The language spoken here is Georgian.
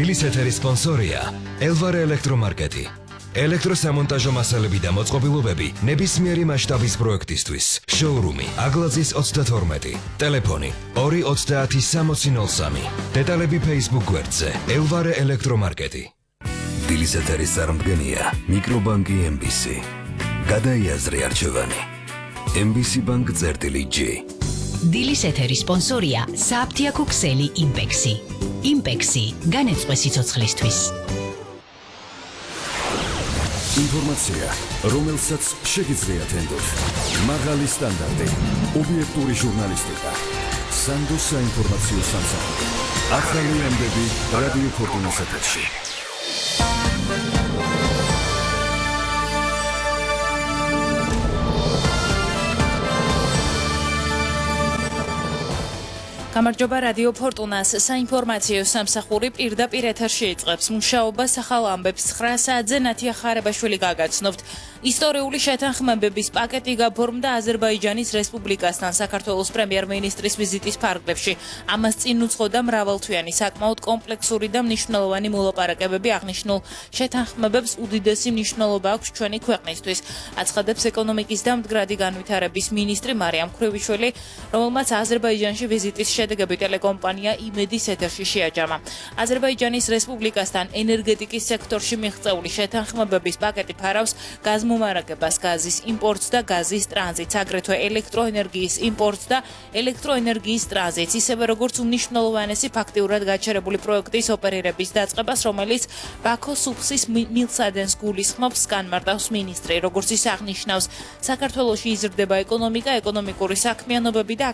დილის ეთერის სპონსორია ელვარე ელექტრომარკეტი. ელექტროსამონტაჟო მასალები და მოწყობილობები ნებისმიერი მასშტაბის პროექტისთვის. შოურუმი აგლაძის 32. ტელეფონი 2306003. დეტალები Facebook გვერდზე ელვარე ელექტრომარკეტი. დილის ეთერის წარმდგენია მიკრობანკი MBC. გადაიაზრე არჩევანი. MBC Bank წერტილი-G. დილის ეთერის სპონსორია სააფთიაქო ქსელი იმპექსი. იმპექსი განეწყვე სიცოცხლისთვის. ინფორმაცია, რომელსაც შეგიძლიათ ენდოთ. მაღალი სტანდარტი, ობიექტური ჟურნალისტიკა. სანდო საინფორმაციო სამსახური. ახალი ამბები რადიო ფორტუნას ეთერში. გამარჯობა რადიო ფორტუნას საინფორმაციო სამსახური პირდაპირ ეთერში იწყებს მუშაობას ახალ ამბებს 9 საათზე ნათია ხარებაშვილი გაგაცნობთ. ისტორიული შეთანხმებების პაკეტი გაფორმდა აზერბაიჯანის რესპუბლიკასთან საქართველოს პრემიერ-მინისტრის ვიზიტის ფარგლებში. ამას წინ უძღოდა მრავალთვიანი საკმაოდ კომპლექსური და მნიშვნელოვანი მოლაპარაკებები აღნიშნულ შეთანხმებებს უდიდესი მნიშვნელობა აქვს ჩვენი ქვეყნისთვის. აცხადებს ეკონომიკის და მდგრადი განვითარების მინისტრი მარიამ ხრევიშვილი, რომელმაც აზერბაიჯანში ვიზიტის შედეგები ტელეკომპანია იმედის ეთერში შეაჯამა. აზერბაიჯანის რესპუბლიკასთან ენერგეტიკის სექტორში მიღწეული შეთანხმებების პაკეტი ფარავს გაზმომარაგებას, გაზის იმპორტს და გაზის ტრანზიტს, აგრეთვე ელექტროენერგიის იმპორტს და ელექტროენერგიის ტრანზიტს, ისევე როგორც უმნიშვნელოვანესი ფაქტიურად გაჩერებული პროექტის ოპერირების დაწყებას, რომელიც ბაქოს უფსის მილსადენს გულისხმობს, განმარტავს მინისტრი. როგორც ის აღნიშნავს, საქართველოში იზრდება ეკონომიკა, ეკონომიკური საქმიანობები და